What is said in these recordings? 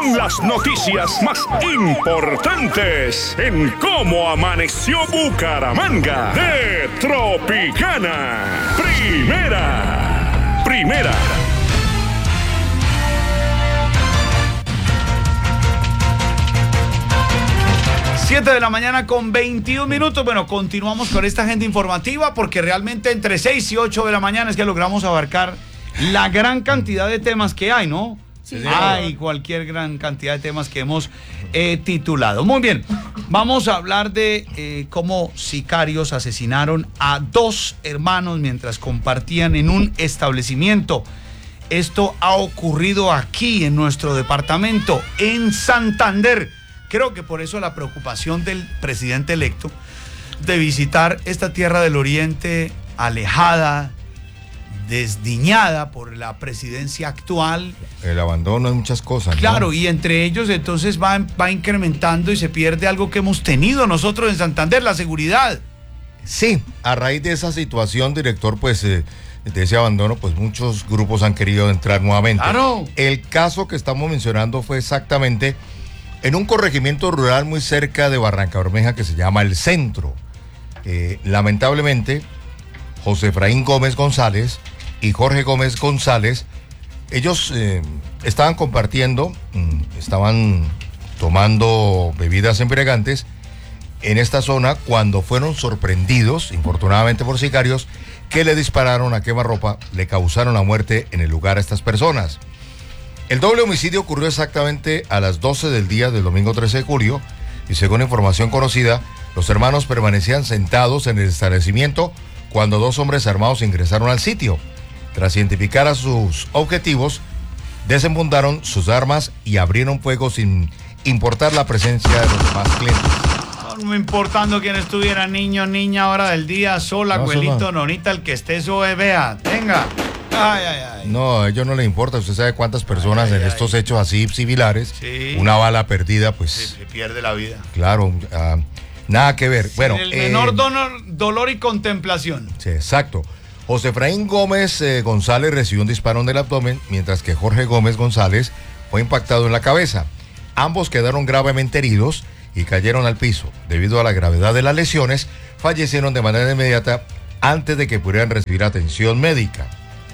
con las noticias más importantes en Cómo Amaneció Bucaramanga de Tropicana. Primera. 7 de la mañana con 21 minutos. Bueno, continuamos con esta agenda informativa porque realmente entre 6 y 8 de la mañana es que logramos abarcar la gran cantidad de temas que hay, ¿no? Sí. Hay cualquier gran cantidad de temas que hemos titulado. Muy bien, vamos a hablar de cómo sicarios asesinaron a 2 hermanos mientras compartían en un establecimiento. Esto ha ocurrido aquí en nuestro departamento, en Santander. Creo que por eso la preocupación del presidente electo de visitar esta tierra del oriente alejada, desdiñada por la presidencia actual. El abandono de muchas cosas, claro, ¿no? Y entre ellos entonces va incrementando y se pierde algo que hemos tenido nosotros en Santander, la seguridad. Sí, a raíz de esa situación, director, pues de ese abandono, pues muchos grupos han querido entrar nuevamente. Claro. El caso que estamos mencionando fue exactamente en un corregimiento rural muy cerca de Barrancabermeja que se llama El Centro. Lamentablemente, José Efraín Gómez González y Jorge Gómez González, ellos estaban compartiendo, estaban tomando bebidas embriagantes en esta zona cuando fueron sorprendidos, infortunadamente por sicarios, que le dispararon a quemarropa, le causaron la muerte en el lugar a estas personas. El doble homicidio ocurrió exactamente a las 12 del día del domingo 13 de julio y según información conocida, los hermanos permanecían sentados en el establecimiento cuando 2 hombres armados ingresaron al sitio. Tras identificar a sus objetivos, desenfundaron sus armas y abrieron fuego sin importar la presencia de los demás clientes. No importando quién estuviera, niño, niña, hora del día, sola, abuelito, nonita, el que esté eso, vea, venga. Ay. No, a ellos no les importa. Usted sabe cuántas personas en estos hechos así similares, sí, una bala perdida, pues se pierde la vida. Claro, nada que ver. Bueno, el menor dolor y contemplación. Sí, exacto. José Efraín Gómez González recibió un disparo en el abdomen, mientras que Jorge Gómez González fue impactado en la cabeza. Ambos quedaron gravemente heridos y cayeron al piso. Debido a la gravedad de las lesiones, fallecieron de manera inmediata antes de que pudieran recibir atención médica.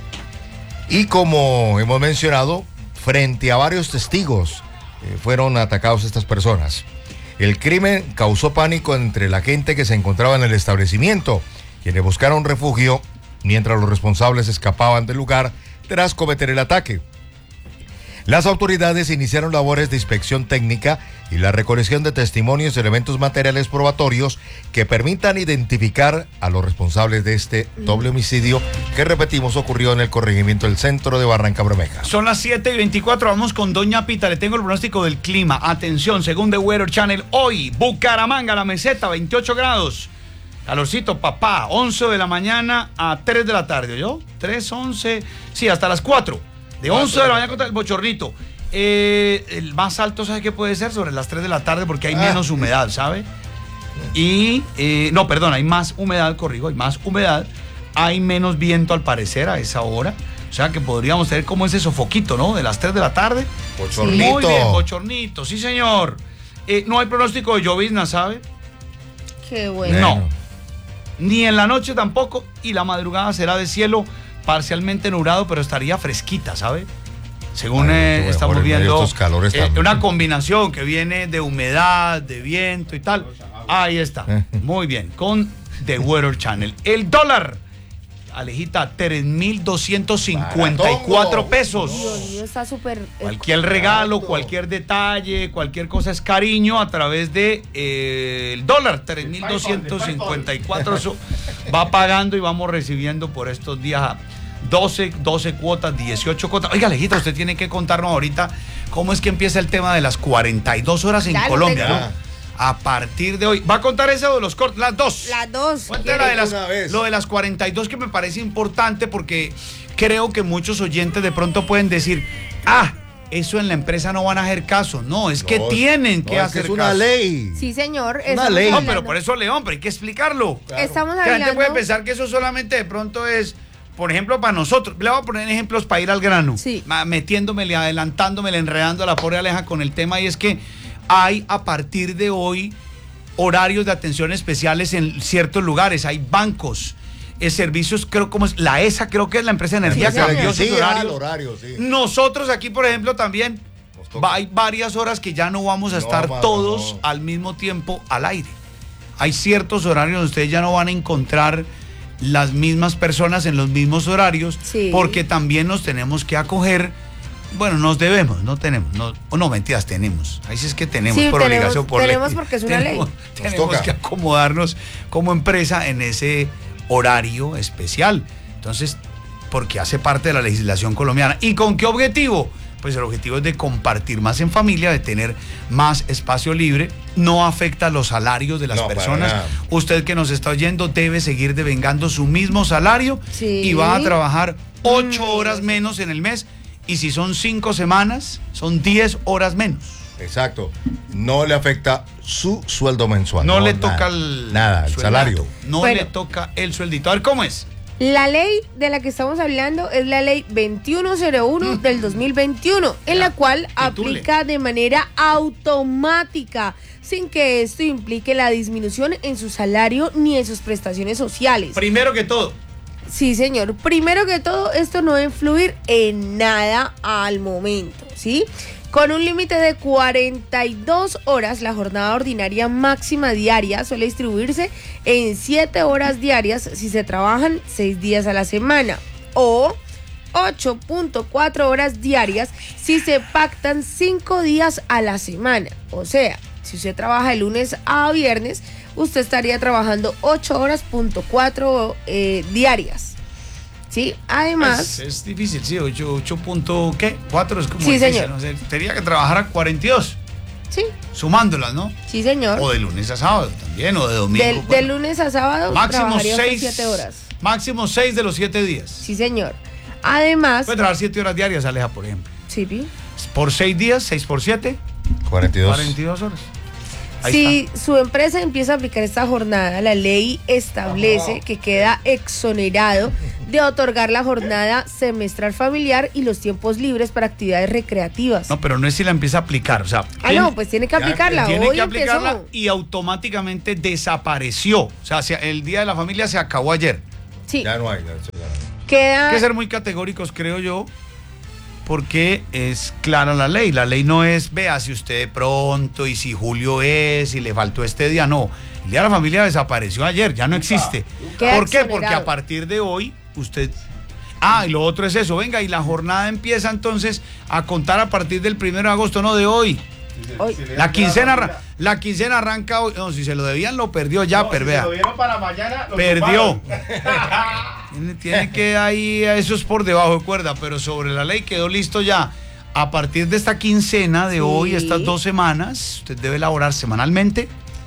Y como hemos mencionado, frente a varios testigos fueron atacados estas personas. El crimen causó pánico entre la gente que se encontraba en el establecimiento, quienes buscaron refugio mientras los responsables escapaban del lugar tras cometer el ataque. Las autoridades iniciaron labores de inspección técnica y la recolección de testimonios y elementos materiales probatorios que permitan identificar a los responsables de este doble homicidio que, repetimos, ocurrió en el corregimiento del Centro de Barrancabermeja. Son las 7:24, vamos con Doña Pita, le tengo el pronóstico del clima. Atención, según The Weather Channel, hoy, Bucaramanga, la meseta, 28 grados. Calorcito, papá, 11 de la mañana a 3 de la tarde, ¿oyó? 3, 11, sí, hasta las 4. De 11 de la mañana contra el bochornito. El más alto, ¿sabe qué puede ser? Sobre las 3 de la tarde porque hay menos humedad, ¿sabe? Y, no, perdón, hay más humedad, corrijo, hay más humedad. Hay menos viento al parecer a esa hora. O sea que podríamos tener como ese sofoquito, ¿no? De las 3 de la tarde. Bochornito. Muy bien, bochornito, sí señor. No hay pronóstico de llovizna, ¿sabe? Qué bueno. No. Ni en la noche tampoco. Y la madrugada será de cielo parcialmente nublado, pero estaría fresquita, ¿sabe? Según estamos viendo, una combinación que viene de humedad, de viento y tal. Ahí está. Muy bien. Con The Weather Channel. El dólar, Alejita, 3.254 pesos. Dios mío, está súper. Cualquier regalo, cualquier detalle, cualquier cosa es cariño a través de el dólar, 3.254. Eso va pagando y vamos recibiendo por estos días 12 cuotas, 18 cuotas. Oiga, Alejita, usted tiene que contarnos ahorita cómo es que empieza el tema de las 42 horas en Colombia, ¿no? A partir de hoy. ¿Va a contar eso de los cortes? Las dos. Las dos. Lo de las 42, que me parece importante porque creo que muchos oyentes de pronto pueden decir, eso en la empresa no van a hacer caso. No, es que tienen que hacer caso. Es una ley. Sí, señor. Una ley. No, pero por eso, León, pero hay que explicarlo. Claro. Estamos hablando. La gente puede pensar que eso solamente de pronto es por ejemplo, para nosotros, le voy a poner ejemplos para ir al grano, Sí. metiéndomele, adelantándomele, enredando a la pobre Aleja con el tema, y es que hay a partir de hoy horarios de atención especiales en ciertos lugares, hay bancos, servicios, creo como es la ESA, creo que es la empresa de energía, Sí, que cambió Sí, sus horarios. horario, sí. Nosotros aquí, por ejemplo, también toca. hay varias horas que ya no vamos a No, estar mano, todos no. al mismo tiempo al aire. Hay ciertos horarios donde ustedes ya no van a encontrar las mismas personas en los mismos horarios, Sí. porque también nos tenemos que acoger. Bueno, nos debemos, no tenemos, no mentiras, tenemos. Ahí sí es que tenemos Sí, por tenemos- obligación, por tenemos ley. porque es una ley. Tenemos toca. que acomodarnos como empresa en ese horario especial. Entonces, porque hace parte de la legislación colombiana. ¿Y con qué objetivo? Pues el objetivo es de compartir más en familia, de tener más espacio libre. No afecta los salarios de las No, para personas. nada. Usted que nos está oyendo debe seguir devengando su mismo salario Sí. y va a trabajar 8 horas menos en el mes. Y si son 5 semanas, son 10 horas menos. Exacto. No le afecta su sueldo mensual. No le nada. toca el Nada, el sueldazo. salario. No Bueno. le toca el sueldito. A ver, ¿cómo es? La ley de la que estamos hablando es la ley 2101 del 2021, en la cual titule. aplica de manera automática, sin que esto implique la disminución en su salario ni en sus prestaciones sociales. Primero que todo, Sí, señor. Primero que todo, esto no va a influir en nada al momento, ¿sí? Con un límite de 42 horas, la jornada ordinaria máxima diaria suele distribuirse en 7 horas diarias si se trabajan 6 días a la semana, o 8.4 horas diarias si se pactan 5 días a la semana. O sea, si usted trabaja de lunes a viernes, usted estaría trabajando 8 horas, .4 diarias. ¿Sí? Además, es difícil, sí, 8.4 es como Sí, difícil, señor. ¿no? O sea, tenía que trabajar a 42, sí, sumándolas, ¿no? sí, señor. O de lunes a sábado también, o de domingo. De bueno. lunes a sábado Máximo trabajaría hasta 6 7 horas. Máximo 6 de los 7 días. Sí, señor. Además, Puede trabajar 7 horas diarias, Aleja, por ejemplo. sí, Pi. Por 6 días, 6 por 7, 42. 42 horas. Ahí Si está. su empresa empieza a aplicar esta jornada, la ley establece que queda exonerado de otorgar la jornada semestral familiar y los tiempos libres para actividades recreativas. No, pero no es si la empieza a aplicar, o sea, No, pues tiene que aplicarla. tiene Hoy que aplicarla empezó. y automáticamente desapareció. O sea, el Día de la Familia se acabó ayer. Sí, Ya no hay. Ya. Hay queda. que ser muy categóricos, creo yo, porque es clara la ley. La ley no es, vea, si usted de pronto y si julio es y le faltó este día, no. El Día de la Familia desapareció ayer, ya no existe. Queda ¿Por qué? exonerado. Porque a partir de hoy usted... Ah, y lo otro es eso, venga, y la jornada empieza entonces a contar a partir del 1 de agosto, no de hoy. Hoy. La quincena arranca hoy. No, si se lo debían, lo perdió ya, pero vea. para mañana, lo Perdió. tumbaron. Tiene que ahí, eso es por debajo de cuerda, pero sobre la ley quedó listo ya. A partir de esta quincena de Sí. hoy, estas 2 semanas, usted debe elaborar semanalmente.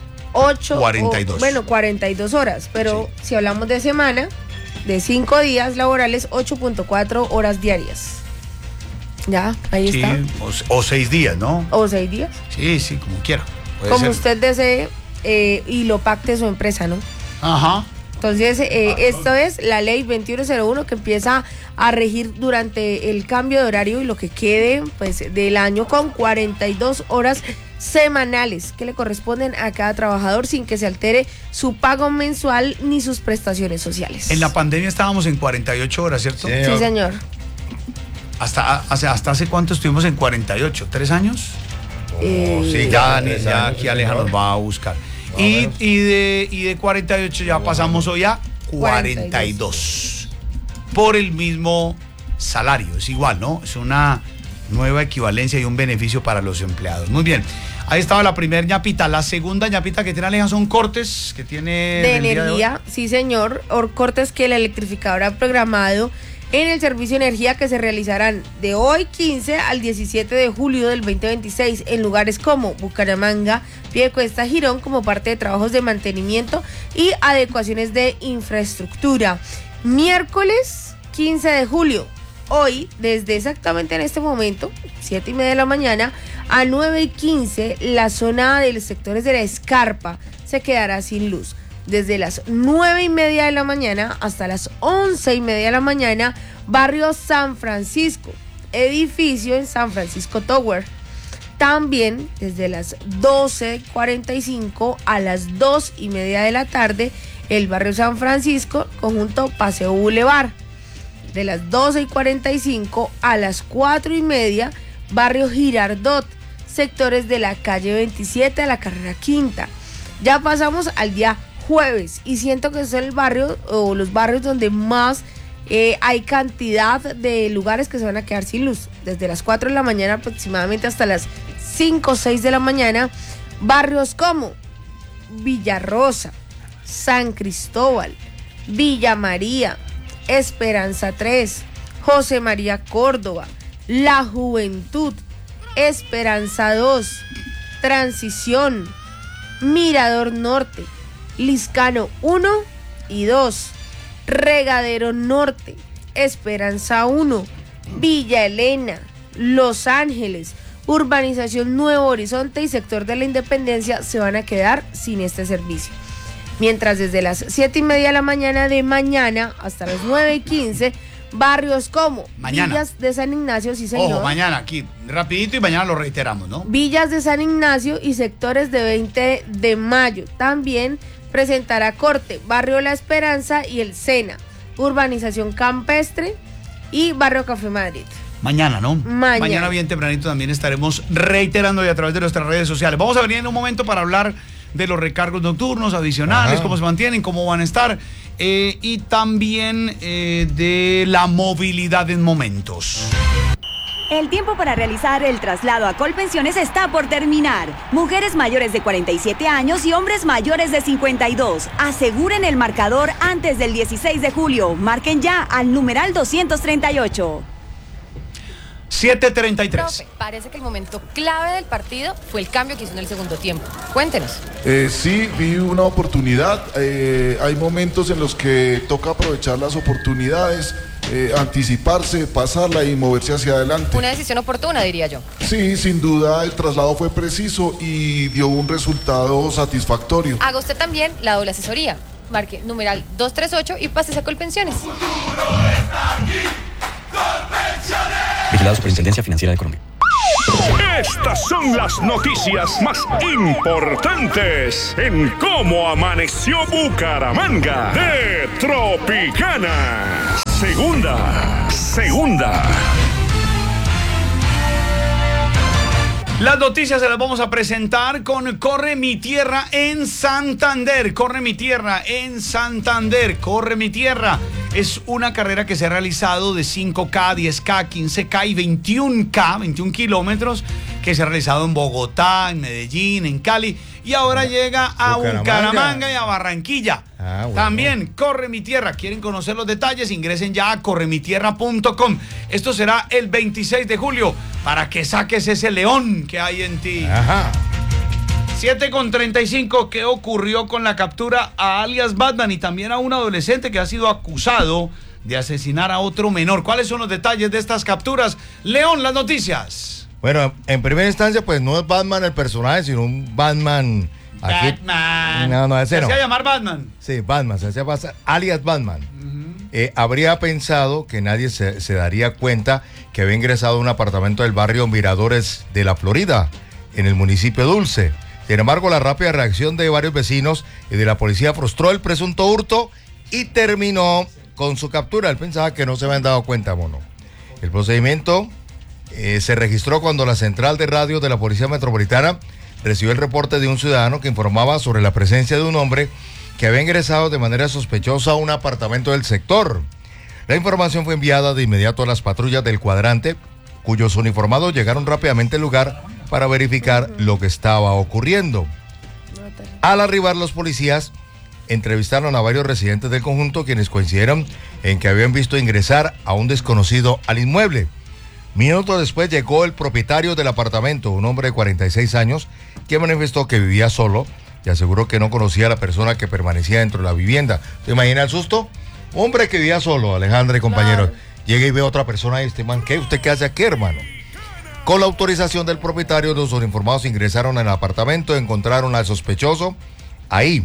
42 42. 42 horas, pero si hablamos de semana, de 5 días laborales, 8.4 horas diarias. Ya, ahí Sí, está. o 6 días, ¿no? O 6 días. Sí, sí, como quiera. Puede Como ser. usted desee y lo pacte su empresa, ¿no? Ajá. Entonces, esto es la ley 2101 que empieza a regir durante el cambio de horario y lo que quede pues del año con 42 horas semanales que le corresponden a cada trabajador sin que se altere su pago mensual ni sus prestaciones sociales. En la pandemia estábamos en 48 horas, ¿cierto? Sí. Sí, señor. ¿Hasta hace cuánto estuvimos en 48? ¿3 años? Sí, Ya, tres ya años, aquí Aleja señor. nos va a buscar. Más o Y menos. de 48 ya pasamos hoy a 42. Por el mismo salario. Es igual, ¿no? Es una nueva equivalencia y un beneficio para los empleados. Muy bien. Ahí estaba la primera ñapita. La segunda ñapita que tiene Aleja son cortes que tiene De del día hoy. energía, sí señor, cortes que el electrificador ha programado en el servicio de energía que se realizarán de hoy 15 al 17 de julio del 2026 en lugares como Bucaramanga, Piedecuesta, Girón como parte de trabajos de mantenimiento y adecuaciones de infraestructura. Miércoles 15 de julio, hoy desde exactamente en este momento, 7:30 de la mañana a 9:15, la zona de los sectores de la Escarpa se quedará sin luz. Desde las 9:30 de la mañana hasta las 11:30 de la mañana, barrio San Francisco, edificio en San Francisco Tower. También desde las 12:45 a las 2:30 de la tarde, el barrio San Francisco, conjunto Paseo Boulevard. De las 12:45 a las 4:30, barrio Girardot, sectores de la calle 27 a la carrera quinta. Ya pasamos al día jueves y siento que es el barrio o los barrios donde más hay cantidad de lugares que se van a quedar sin luz. Desde las 4 de la mañana aproximadamente hasta las 5 o 6 de la mañana, barrios como Villarrosa, San Cristóbal, Villa María, Esperanza 3, José María Córdoba, La Juventud, Esperanza 2, Transición, Mirador Norte, Liscano 1 y 2, Regadero Norte, Esperanza 1, Villa Elena, Los Ángeles, Urbanización Nuevo Horizonte y sector de la Independencia se van a quedar sin este servicio. Mientras desde las 7:30 de la mañana de mañana hasta las 9:15, barrios como Villas de San Ignacio, sí señor. Ojo, mañana aquí, rapidito y mañana lo reiteramos, ¿no? Villas de San Ignacio y sectores de 20 de mayo. También presentará corte barrio La Esperanza y el Sena, Urbanización Campestre y barrio Café Madrid. Mañana, ¿no? Mañana bien tempranito también estaremos reiterando y a través de nuestras redes sociales. Vamos a venir en un momento para hablar de los recargos nocturnos adicionales, cómo se mantienen, cómo van a estar, y también de la movilidad en momentos. El tiempo para realizar el traslado a Colpensiones está por terminar. Mujeres mayores de 47 años y hombres mayores de 52. Aseguren el marcador antes del 16 de julio. Marquen ya al numeral 238. 7:33. Profe, parece que el momento clave del partido fue el cambio que hizo en el segundo tiempo. Cuéntenos. Sí, vi una oportunidad. Hay momentos en los que toca aprovechar las oportunidades, anticiparse, pasarla y moverse hacia adelante. Una decisión oportuna, diría yo. Sí, sin duda el traslado fue preciso y dio un resultado satisfactorio. Haga usted también la doble asesoría. Marque numeral 238 y pásese a Colpensiones. Vigilado Superintendencia Financiera de Colombia. Estas son las noticias más importantes en cómo amaneció Bucaramanga de Tropicana. Segunda. Las noticias se las vamos a presentar con Corre Mi Tierra en Santander. Corre Mi Tierra en Santander. Corre Mi Tierra. Es una carrera que se ha realizado de 5K, 10K, 15K y 21K, 21 kilómetros, que se ha realizado en Bogotá, en Medellín, en Cali, y ahora llega a Bucaramanga y a Barranquilla. Bueno. También Corre Mi Tierra. ¿Quieren conocer los detalles? Ingresen ya a corremitierra.com. Esto será el 26 de julio para que saques ese león que hay en ti. 7:35, ¿qué ocurrió con la captura a alias Batman y también a un adolescente que ha sido acusado de asesinar a otro menor? ¿Cuáles son los detalles de estas capturas? León, las noticias. Bueno, en primera instancia, pues no es Batman el personaje, sino un Batman. Batman. No, ese no. ¿Se hacía llamar Batman? Sí, Batman, se hacía pasar alias Batman. Habría pensado que nadie se daría cuenta que había ingresado a un apartamento del barrio Miradores de la Florida, en el municipio Dulce. Sin embargo, la rápida reacción de varios vecinos y de la policía frustró el presunto hurto y terminó con su captura. Él pensaba que no se habían dado cuenta, mono. El procedimiento se registró cuando la central de radio de la Policía Metropolitana recibió el reporte de un ciudadano que informaba sobre la presencia de un hombre que había ingresado de manera sospechosa a un apartamento del sector. La información fue enviada de inmediato a las patrullas del cuadrante, cuyos uniformados llegaron rápidamente al lugar para verificar lo que estaba ocurriendo. Al arribar los policías, entrevistaron a varios residentes del conjunto, quienes coincidieron en que habían visto ingresar a un desconocido al inmueble. Minutos después llegó el propietario del apartamento, un hombre de 46 años, que manifestó que vivía solo y aseguró que no conocía a la persona que permanecía dentro de la vivienda. ¿Te imaginas el susto? Hombre que vivía solo, Alejandra y compañeros. Claro. Llega y ve a otra persona y este man, ¿qué? ¿Usted qué hace aquí, hermano? Con la autorización del propietario, los uniformados ingresaron al apartamento, encontraron al sospechoso ahí.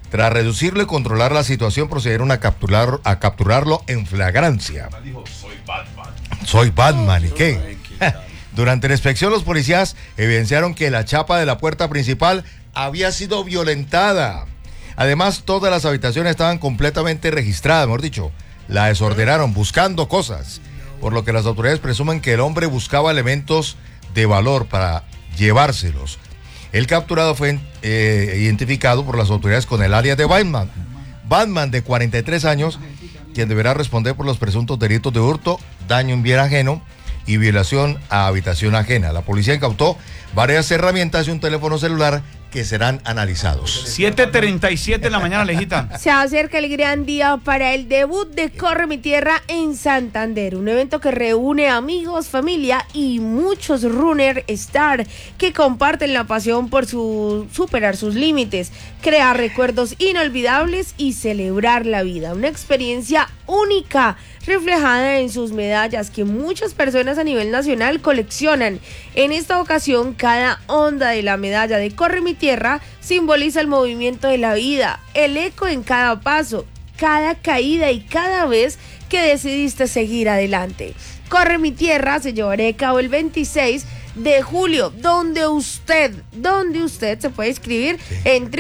Tras reducirlo y controlar la situación, procedieron a capturarlo en flagrancia. Dijo, soy Batman. Soy Batman, ¿y qué? Durante la inspección, los policías evidenciaron que la chapa de la puerta principal había sido violentada. Además, todas las habitaciones estaban completamente registradas, mejor dicho, la desordenaron buscando cosas, por lo que las autoridades presumen que el hombre buscaba elementos de valor para llevárselos. El capturado fue identificado por las autoridades con el alias de Batman, de 43 años, quien deberá responder por los presuntos delitos de hurto, daño en bien ajeno y violación a habitación ajena. La policía incautó varias herramientas y un teléfono celular que serán analizados. 7:37 de la mañana, Alejita. Se acerca el gran día para el debut de Corre Mi Tierra en Santander, un evento que reúne amigos, familia y muchos runner star que comparten la pasión por superar sus límites, crear recuerdos inolvidables y celebrar la vida. Una experiencia única, reflejada en sus medallas que muchas personas a nivel nacional coleccionan. En esta ocasión, cada onda de la medalla de Corre Mi Tierra simboliza el movimiento de la vida, el eco en cada paso, cada caída y cada vez que decidiste seguir adelante. Corre Mi Tierra se llevará a cabo el 26 de julio, donde usted se puede inscribir en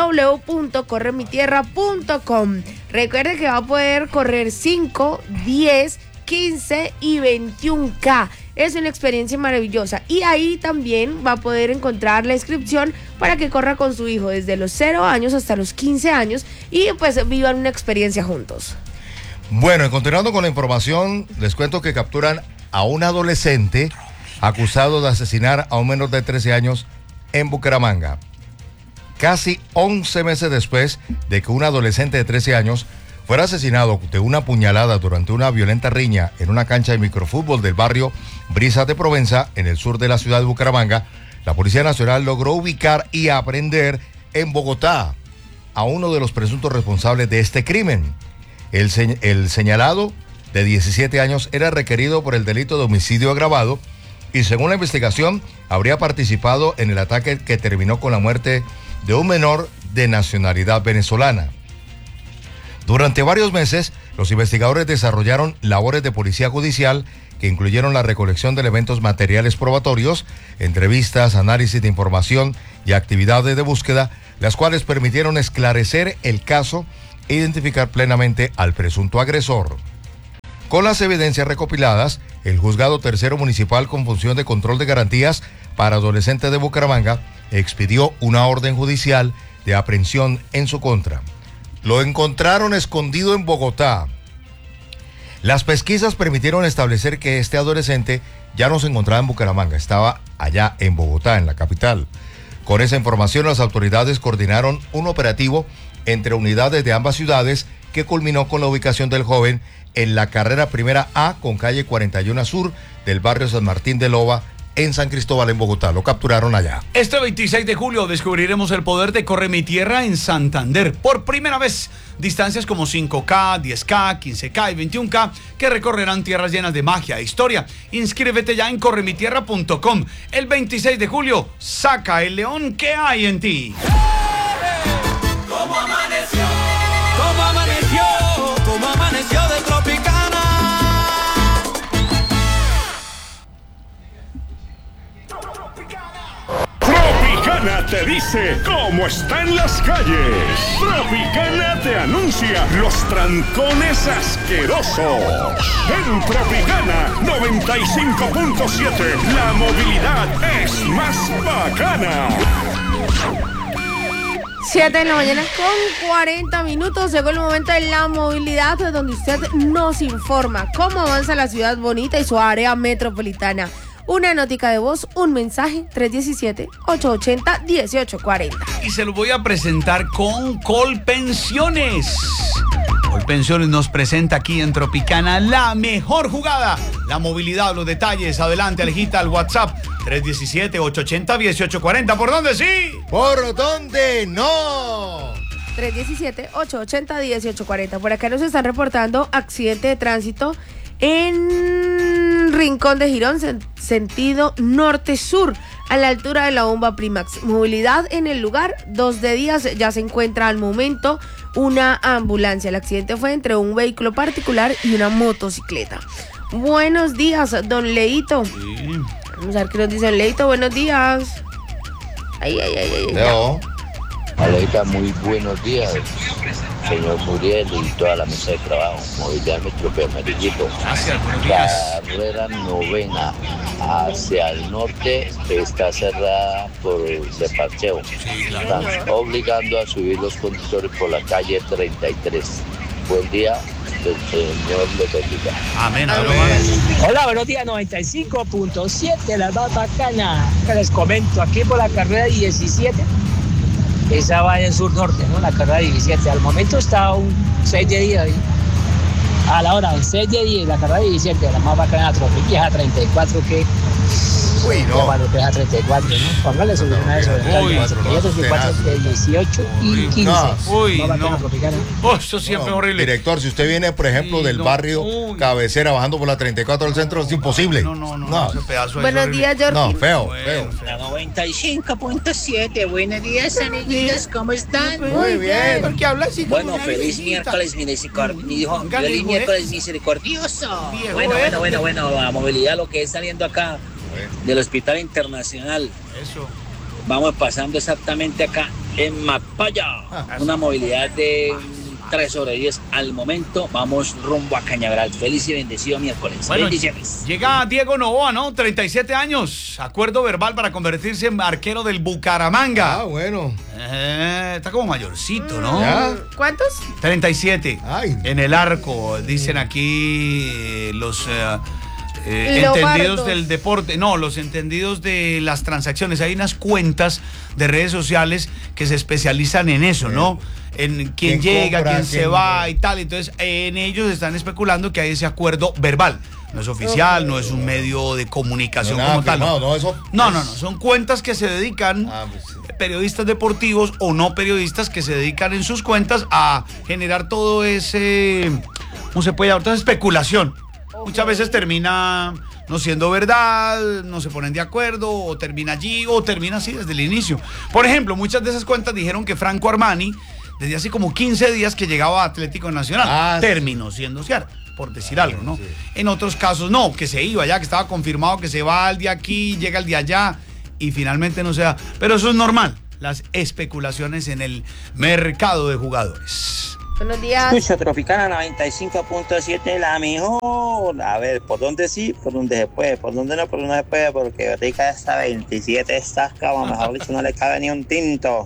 www.corremitierra.com. Recuerde que va a poder correr 5, 10, 15 y 21K. Es una experiencia maravillosa y ahí también va a poder encontrar la inscripción para que corra con su hijo desde los 0 años hasta los 15 años y pues vivan una experiencia juntos. Bueno, y continuando con la información, les cuento que capturan a un adolescente acusado de asesinar a un menor de 13 años en Bucaramanga. Casi 11 meses después de que un adolescente de 13 años fuera asesinado de una puñalada durante una violenta riña en una cancha de microfútbol del barrio Brisas de Provenza, en el sur de la ciudad de Bucaramanga, la Policía Nacional logró ubicar y aprehender en Bogotá a uno de los presuntos responsables de este crimen. El señalado, de 17 años, era requerido por el delito de homicidio agravado y, según la investigación, habría participado en el ataque que terminó con la muerte de un menor de nacionalidad venezolana. Durante varios meses, los investigadores desarrollaron labores de policía judicial que incluyeron la recolección de elementos materiales probatorios, entrevistas, análisis de información y actividades de búsqueda, las cuales permitieron esclarecer el caso e identificar plenamente al presunto agresor. Con las evidencias recopiladas, el Juzgado Tercero Municipal con función de control de garantías para adolescentes de Bucaramanga expidió una orden judicial de aprehensión en su contra. Lo encontraron escondido en Bogotá. Las pesquisas permitieron establecer que este adolescente ya no se encontraba en Bucaramanga, estaba allá en Bogotá, en la capital. Con esa información, las autoridades coordinaron un operativo entre unidades de ambas ciudades que culminó con la ubicación del joven en la carrera primera A con calle 41 Sur del barrio San Martín de Loba, en San Cristóbal, en Bogotá. Lo capturaron allá. Este 26 de julio descubriremos el poder de Corre Mi Tierra en Santander. Por primera vez, distancias como 5K, 10K, 15K y 21K que recorrerán tierras llenas de magia e historia. Inscríbete ya en corremitierra.com. El 26 de julio, saca el león que hay en ti. ¿Cómo amaneció? ¿Cómo amaneció? ¿Cómo amaneció de Tropicana? Tropicana te dice cómo están las calles. Tropicana te anuncia los trancones asquerosos. En Tropicana 95.7, la movilidad es más bacana. 7 de la mañana con 40 minutos. Llegó el momento de la movilidad, donde usted nos informa cómo avanza la ciudad bonita y su área metropolitana. Una notica de voz, un mensaje, 317-880-1840. Y se lo voy a presentar con Colpensiones. Colpensiones nos presenta aquí en Tropicana la mejor jugada. La movilidad, los detalles. Adelante, Alejita, al WhatsApp 317-880-1840. ¿Por dónde sí? ¿Por dónde no? 317-880-1840. Por acá nos están reportando accidente de tránsito en Rincón de Girón, sentido norte-sur. a la altura de la bomba Primax. Movilidad en el lugar, 2 de días, ya se encuentra al momento una ambulancia. El accidente fue entre un vehículo particular y una motocicleta. Buenos días, don Leito. Sí. Vamos a ver qué nos dice don Leito. Buenos días. Ay. Leo. Aleita, muy buenos días, señor Muriel y toda la mesa de trabajo. Movilidad Metro Amarillito. Gracias, buenos días. Carrera novena hacia el norte está cerrada por de parcheo. Están obligando a subir los conductores por la calle 33. Buen día, el Señor les bendiga. Amén. Hola, buenos días, 95.7, la más bacana. Que les comento, aquí por la carrera 17. Esa va en sur-norte, ¿no? La carrera 17. Al momento está un 6 de 10 ahí. A la hora, 6 de 10, la carrera 17, la más bacana, Tropieja 34, que... Uy, no. Tropieja 34, ¿no? Póngale subir una de esos. Ella 34 de 18 y 15. Uy, Más bacana, no. Tropicana. Eso siempre es horrible. Director, si usted viene, por ejemplo, Sí, del no. barrio Uy. Cabecera bajando por la 34 del centro, es imposible. No, ese pedazo es Buenos horrible. días, Jordi. No, feo. La 95.7, buenos días, amiguitos, ¿cómo están? Muy bien. ¿Por qué habla así? Bueno, feliz miércoles misericordioso. Bueno, la movilidad, lo que es saliendo acá del Hospital Internacional. Eso. Vamos pasando exactamente acá en Macpaya. Una movilidad de 3:10 al momento. Vamos rumbo a Cañaveral. Feliz y bendecido miércoles. Bueno, bendiciones. llega Diego Novoa, ¿no? 37 años. Acuerdo verbal para convertirse en arquero del Bucaramanga. Bueno. Está como mayorcito, ¿no? ¿Ya? ¿Cuántos? 37. Ay. En el arco, dicen aquí los entendidos Lobardos. del deporte. No, los entendidos de las transacciones. Hay unas cuentas de redes sociales que se especializan en eso, ¿no? En quién llega, compra, quién se quién- va y tal. Entonces, en ellos están especulando que hay ese acuerdo verbal. No es oficial, no es un medio de comunicación No, nada como tal. firmado, no, eso- No. Son cuentas que se dedican, Pues sí. periodistas deportivos o no periodistas que se dedican en sus cuentas a generar todo ese, ¿cómo se puede llamar? Toda esa especulación. Muchas veces termina no siendo verdad, no se ponen de acuerdo, o termina allí, o termina así desde el inicio. Por ejemplo, muchas de esas cuentas dijeron que Franco Armani, desde hace como 15 días que llegaba a Atlético Nacional, terminó siendo cierto, por decir algo, ¿no? En otros casos no, que se iba ya, que estaba confirmado que se va al de aquí, llega al de allá, y finalmente no se da. Pero eso es normal, las especulaciones en el mercado de jugadores. Buenos días. Escucha, Tropicana 95.7, la mejor. A ver, ¿por dónde sí? ¿Por dónde se puede? ¿Por dónde no? ¿Por dónde se puede? Porque rica esta 27, estas camas, mejor dicho, no le cabe ni un tinto.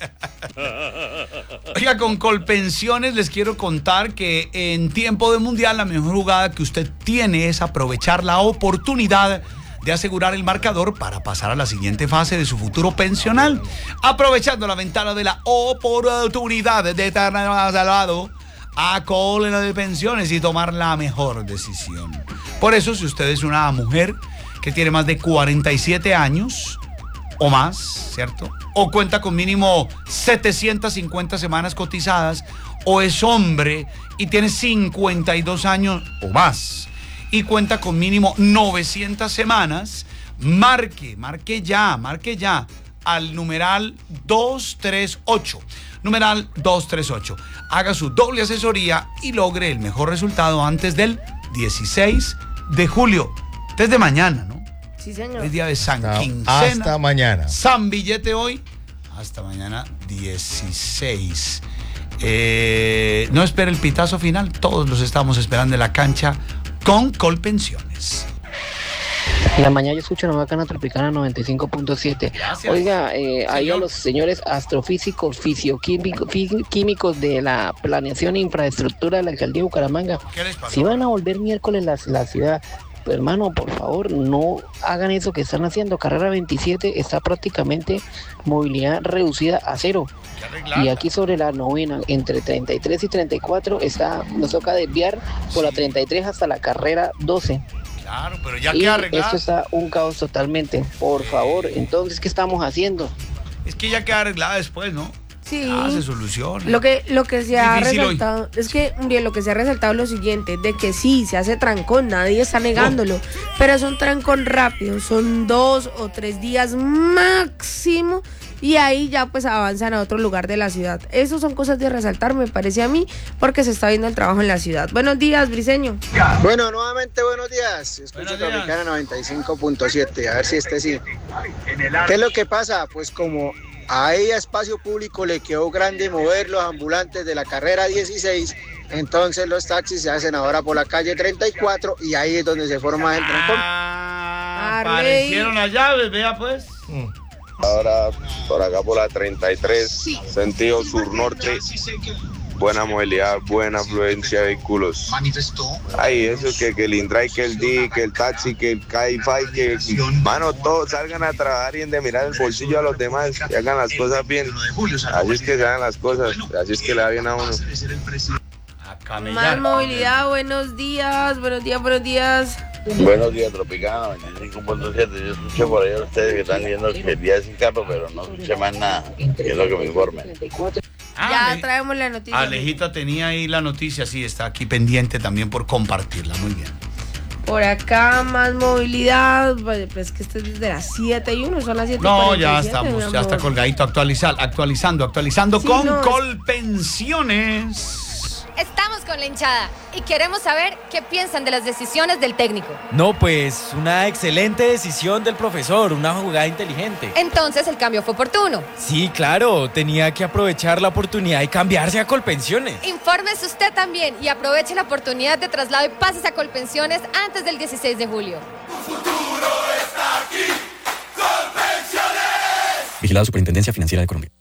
Oiga, con Colpensiones les quiero contar que en tiempo de mundial la mejor jugada que usted tiene es aprovechar la oportunidad de asegurar el marcador para pasar a la siguiente fase de su futuro pensional, aprovechando la ventana de la oportunidad de trasladado a Colena de Pensiones y tomar la mejor decisión. Por eso, si usted es una mujer que tiene más de 47 años o más, ¿cierto? O cuenta con mínimo 750 semanas cotizadas, o es hombre y tiene 52 años o más, y cuenta con mínimo 900 semanas, marque ya al numeral 238. Numeral 238. Haga su doble asesoría y logre el mejor resultado antes del 16 de julio. Desde mañana, ¿no? Sí, señor. Es día de San Quincena. Hasta mañana. San Billete hoy. Hasta mañana 16. No espere el pitazo final. Todos los estamos esperando en la cancha con Colpensiones. En la mañana yo escucho la bacana Tropicana 95.7. Oiga, ahí a los señores astrofísicos, fisioquímicos de la planeación e infraestructura de la alcaldía de Bucaramanga, si van a volver miércoles la ciudad, pues, hermano, por favor, no hagan eso que están haciendo. Carrera 27 está prácticamente movilidad reducida a cero. Y aquí sobre la novena, entre 33 y 34, nos toca desviar por la 33 hasta la carrera 12. Claro, pero ya Y queda arreglado. esto está un caos totalmente. Por favor, entonces, ¿qué estamos haciendo? Es que ya queda arreglada después, ¿no? Sí. Se soluciona. Lo que se ha Difícil resaltado es que, Uriel, lo que se ha resaltado es lo siguiente, de que sí, se hace trancón, nadie está negándolo, pero es un trancón rápido, son 2 o 3 días máximo y ahí ya pues avanzan a otro lugar de la ciudad. Eso son cosas de resaltar, me parece a mí, porque se está viendo el trabajo en la ciudad. Buenos días, Briseño. Bueno, nuevamente buenos días. Escucho Tropicana 95.7, a ver si sí. ¿Qué es lo que pasa? Pues como a ella espacio público le quedó grande mover los ambulantes de la carrera 16, entonces los taxis se hacen ahora por la calle 34 y ahí es donde se forma el trancón. Aparecieron las llaves, vea pues. Ahora por acá por la 33, sentido sur-norte, buena movilidad, buena afluencia de vehículos. Ay, eso que el Indrive, que el DI, que el taxi, que el Cabify, que mano, todos salgan a trabajar y en de mirar el bolsillo a los demás y hagan las cosas bien. Así es que se hagan las cosas, así es que le da bien a uno. Más movilidad, buenos días. Buenos días, Tropicana 25.7. Yo escuché por ahí a ustedes que están diciendo que el día es sin carro, pero no escuché más nada. Que es lo que me informen. Ya traemos la noticia. Alejita tenía ahí la noticia, sí, está aquí pendiente también por compartirla. Muy bien. Por acá, más movilidad. Pues es que este es desde las 7:01, son las 7:47. No, ya estamos, ya está colgadito, actualizando sí, con Colpensiones. Estamos con la hinchada y queremos saber qué piensan de las decisiones del técnico. No, pues una excelente decisión del profesor, una jugada inteligente. Entonces el cambio fue oportuno. Sí, claro, tenía que aprovechar la oportunidad y cambiarse a Colpensiones. Infórmese usted también y aproveche la oportunidad de traslado y pases a Colpensiones antes del 16 de julio. Tu futuro está aquí, Colpensiones. Vigilado Superintendencia Financiera de Colombia.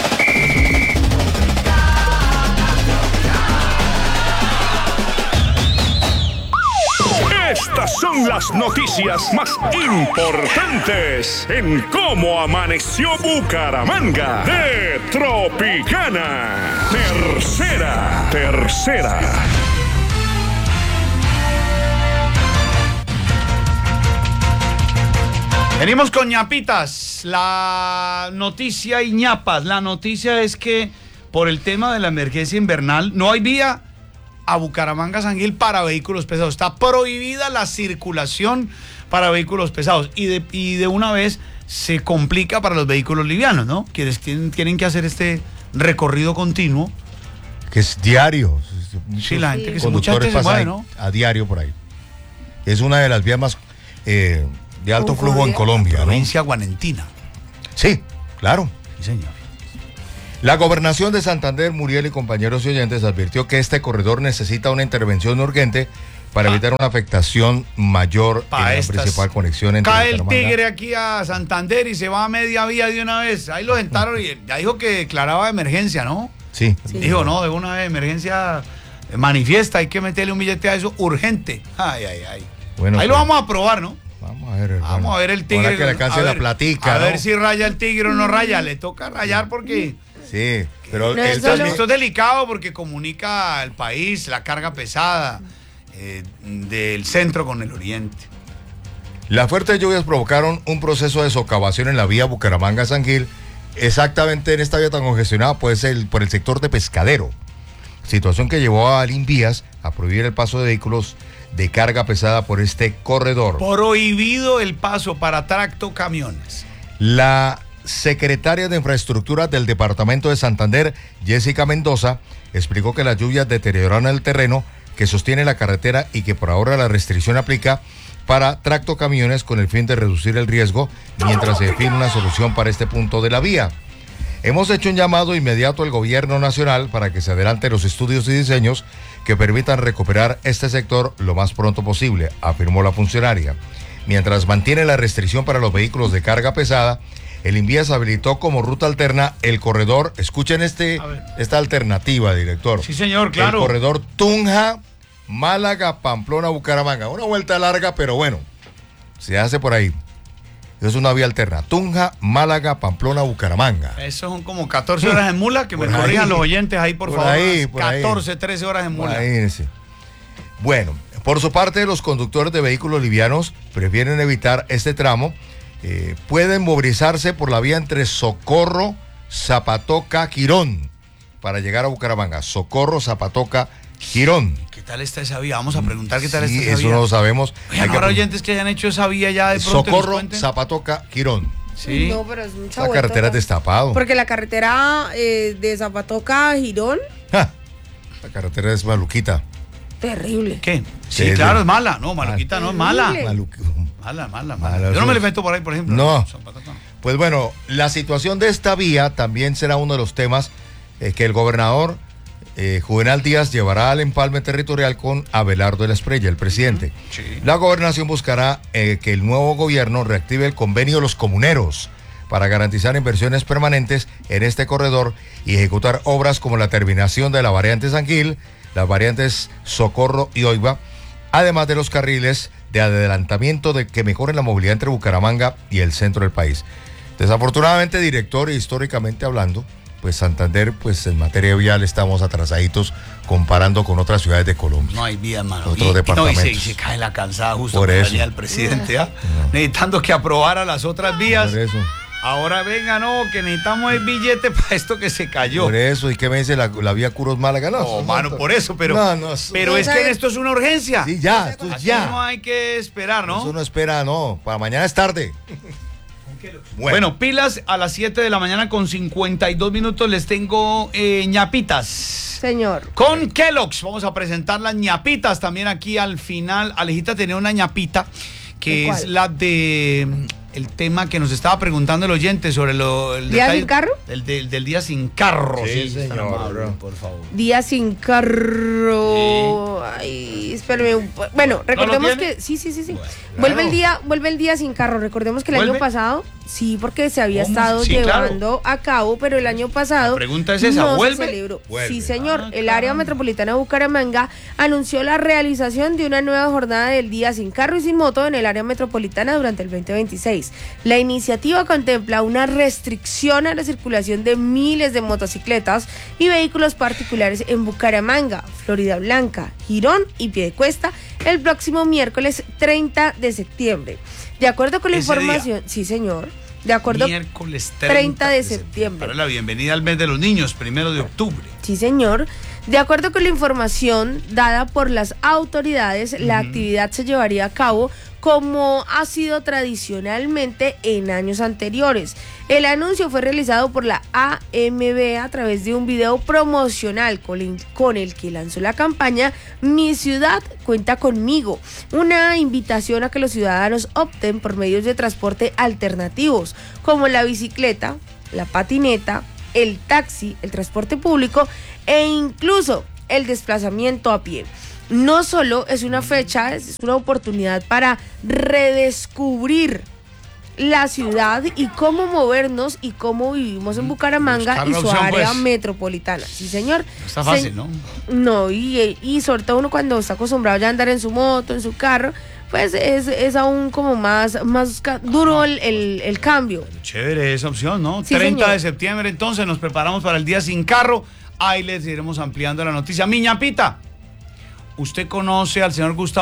Estas son las noticias más importantes en cómo amaneció Bucaramanga de Tropicana. Tercera. Venimos con ñapitas. La noticia y ñapas. La noticia es que por el tema de la emergencia invernal no hay vía a Bucaramanga San Gil para vehículos pesados. Está prohibida la circulación para vehículos pesados y de una vez se complica para los vehículos livianos, ¿no? Quienes tienen que hacer este recorrido continuo. Que es diario. Sí, la gente que conductores se mueve, pasan ¿no? a diario por ahí. Es una de las vías más de alto flujo en Colombia, provincia guanentina. Sí, claro. Sí, señor. La Gobernación de Santander, Muriel y compañeros y oyentes, advirtió que este corredor necesita una intervención urgente para evitar una afectación mayor en la principal conexión entre Cae el Bucaramanga. tigre aquí a Santander y se va a media vía de una vez. Ahí lo sentaron y ya dijo que declaraba emergencia, ¿no? Sí. Dijo, no, de una vez emergencia manifiesta, hay que meterle un billete a eso urgente. Ay. Bueno, ahí lo vamos a probar, ¿no? Vamos a ver, hermano. Vamos a ver el tigre. Ahora que le alcance la platica, A ¿no? ver si raya el tigre o no raya. Le toca rayar porque... Sí, pero No, esto es delicado porque comunica al país la carga pesada del centro con el oriente. Las fuertes lluvias provocaron un proceso de socavación en la vía Bucaramanga-San Gil, exactamente en esta vía tan congestionada, por el sector de Pescadero. Situación que llevó a Alinvías a prohibir el paso de vehículos de carga pesada por este corredor. Prohibido el paso para tractocamiones. La secretaria de Infraestructura del Departamento de Santander, Jessica Mendoza, explicó que las lluvias deterioraron el terreno que sostiene la carretera y que por ahora la restricción aplica para tractocamiones con el fin de reducir el riesgo mientras se define una solución para este punto de la vía. Hemos hecho un llamado inmediato al gobierno nacional para que se adelanten los estudios y diseños que permitan recuperar este sector lo más pronto posible, afirmó la funcionaria. Mientras mantiene la restricción para los vehículos de carga pesada, el Invías habilitó como ruta alterna el corredor, escuchen esta alternativa, director. Sí, señor, claro. El corredor Tunja, Málaga, Pamplona, Bucaramanga. Una vuelta larga, pero bueno, se hace por ahí. Es una vía alterna. Tunja, Málaga, Pamplona, Bucaramanga. Eso son como 14 horas en mula, que me corrijan los oyentes ahí, por favor. Ahí, 14, 13 horas en mula. Ahí, sí. Bueno, por su parte, los conductores de vehículos livianos prefieren evitar este tramo. Pueden movilizarse por la vía entre Socorro, Zapatoca, Girón, para llegar a Bucaramanga. Socorro, Zapatoca, Girón. ¿Qué tal está esa vía? Vamos a preguntar qué tal está esa eso vía. no lo sabemos. Oigan, habrá oyentes que hayan hecho esa vía ya de pronto. Socorro, Zapatoca, Girón. Sí. No, pero es mucha La vuelta. carretera es destapado. Porque la carretera de Zapatoca a Girón, La carretera es maluquita. terrible. ¿Qué? Sí, Sí, claro, sí. es mala. No, Maluquita no es mala. Terrible. Mala. Yo no me le meto por ahí, por ejemplo. No. Pues bueno, la situación de esta vía también será uno de los temas que el gobernador Juvenal Díaz llevará al empalme territorial con Abelardo de la Espriella, el presidente. Sí. La gobernación buscará que el nuevo gobierno reactive el convenio de los comuneros para garantizar inversiones permanentes en este corredor y ejecutar obras como la terminación de la variante San Gil, las variantes Socorro y Oiva, además de los carriles de adelantamiento de que mejoren la movilidad entre Bucaramanga y el centro del país. Desafortunadamente, director, históricamente hablando, pues Santander, pues en materia vial estamos atrasaditos comparando con otras ciudades de Colombia. No hay vía, hermano. Otros departamentos. Y se cae la cansada justo Por por eso. venía el presidente, ¿ah? Necesitando que aprobara las otras vías. Por eso. Ahora venga, no, que necesitamos el billete para esto que se cayó. Por eso, ¿y qué me dice la vía Curos Málaga? No, mano, por eso, pero, pero no, es que en esto es una urgencia. Sí, ya, esto Así ya. no hay que esperar, ¿no? Eso no espera, no. Para mañana es tarde. Bueno, pilas a las 7 de la mañana con 52 minutos. Les tengo ñapitas. Señor. Con Kellogg's. Vamos a presentar las ñapitas también aquí al final. Alejita tenía una ñapita que es la de el tema que nos estaba preguntando el oyente sobre el ¿Día detalle sin carro? del día sin carro. Sí, tan señor. amable, por favor. Día sin carro. Ay, espérame. Bueno, recordemos tiene? que sí. Bueno, Vuelve el día sin carro. Recordemos que el año ¿Vuelve? pasado, sí, porque se había ¿Cómo? estado Sí, llevando a cabo, pero el año pasado La pregunta es esa, no ¿vuelve? se celebró. Vuelve. Sí, señor. El área metropolitana de Bucaramanga anunció la realización de una nueva jornada del día sin carro y sin moto en el área metropolitana durante el 2026. La iniciativa contempla una restricción a la circulación de miles de motocicletas y vehículos particulares en Bucaramanga, Florida Blanca, Girón y Piedecuesta el próximo miércoles 30 de septiembre. De acuerdo con la Ese día. información, sí señor, de acuerdo, Miércoles 30 de septiembre. Para la bienvenida al mes de los niños, 1 de octubre. Sí, señor. De acuerdo con la información dada por las autoridades, la actividad se llevaría a cabo como ha sido tradicionalmente en años anteriores. El anuncio fue realizado por la AMB a través de un video promocional con el que lanzó la campaña Mi Ciudad Cuenta Conmigo, una invitación a que los ciudadanos opten por medios de transporte alternativos, como la bicicleta, la patineta, el taxi, el transporte público e incluso el desplazamiento a pie. No solo es una fecha, es una oportunidad para redescubrir la ciudad y cómo movernos y cómo vivimos en Bucaramanga Buscar y la su opción, área pues. metropolitana. Sí, señor. No está fácil, ¿no? No, y sobre todo uno cuando está acostumbrado ya a andar en su moto, en su carro, pues es aún como más duro el cambio. Chévere esa opción, ¿no? Sí, 30 señor. de septiembre, entonces nos preparamos para el día sin carro. Ahí les iremos ampliando la noticia. Mi ñapita, ¿usted conoce al señor Gustavo